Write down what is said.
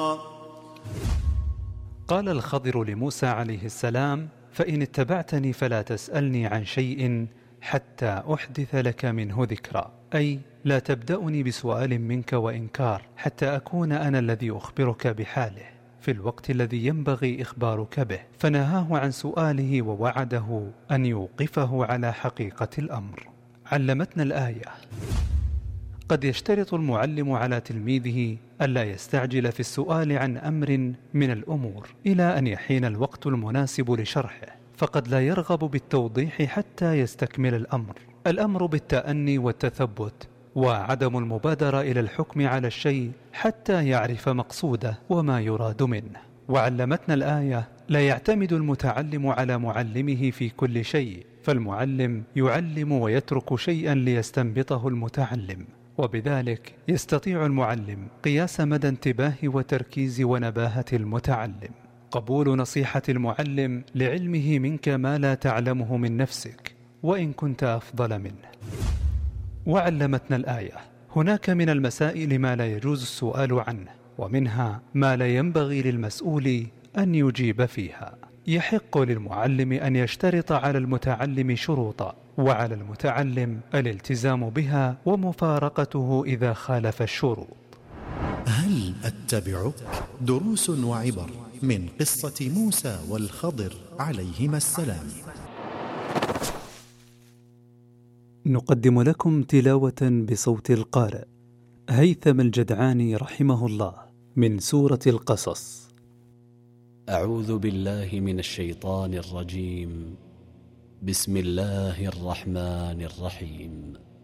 قال الخضر لموسى عليه السلام: فإن اتبعتني فلا تسألني عن شيء حتى أحدث لك منه ذكرى، أي لا تبدأني بسؤال منك وإنكار حتى أكون أنا الذي أخبرك بحاله في الوقت الذي ينبغي إخبارك به. فنهاه عن سؤاله ووعده أن يوقفه على حقيقة الأمر. علمتنا الآية: قد يشترط المعلم على تلميذه ألا يستعجل في السؤال عن أمر من الأمور إلى أن يحين الوقت المناسب لشرحه، فقد لا يرغب بالتوضيح حتى يستكمل الأمر بالتأني والتثبت، وعدم المبادرة إلى الحكم على الشيء حتى يعرف مقصوده وما يراد منه. وعلمتنا الآية: لا يعتمد المتعلم على معلمه في كل شيء، فالمعلم يعلم ويترك شيئا ليستنبطه المتعلم، وبذلك يستطيع المعلم قياس مدى انتباه وتركيز ونباهة المتعلم. قبول نصيحة المعلم لعلمه منك ما لا تعلمه من نفسك وإن كنت أفضل منه. وعلمتنا الآية: هناك من المسائل ما لا يجوز السؤال عنه، ومنها ما لا ينبغي للمسؤول أن يجيب فيها. يحق للمعلم أن يشترط على المتعلم شروطا، وعلى المتعلم الالتزام بها ومفارقته إذا خالف الشروط. هل أتبعك؟ دروس وعبر من قصة موسى والخضر عليهما السلام. نقدم لكم تلاوة بصوت القارئ هيثم الجدعاني رحمه الله من سورة القصص. أعوذ بالله من الشيطان الرجيم. بسم الله الرحمن الرحيم.